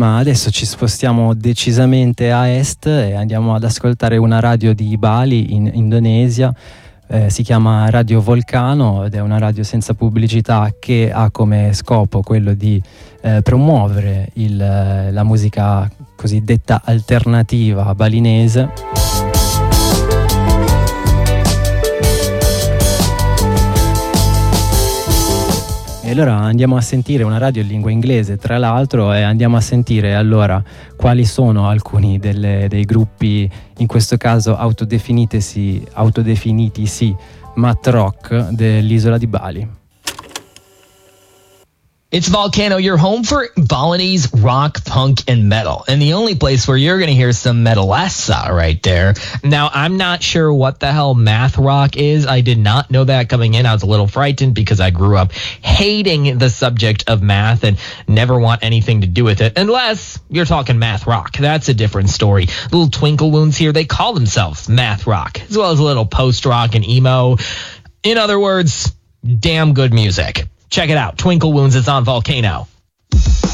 Ma adesso ci spostiamo decisamente a est e andiamo ad ascoltare una radio di Bali in Indonesia. Si chiama Radio Volcano ed è una radio senza pubblicità che ha come scopo quello di promuovere la musica cosiddetta alternativa balinese. E allora andiamo a sentire una radio in lingua inglese, tra l'altro, e andiamo a sentire allora quali sono alcuni dei gruppi, in questo caso autodefinitisi mat rock dell'isola di Bali. It's Volcano, your home for Balinese rock, punk, and metal. And the only place where you're going to hear some metalessa right there. Now, I'm not sure what the hell math rock is. I did not know that coming in. I was a little frightened because I grew up hating the subject of math and never want anything to do with it. Unless you're talking math rock. That's a different story. Little Twinkle Woons here, they call themselves math rock, as well as a little post rock and emo. In other words, damn good music. Check it out. Twinkle Woons is on Volcano.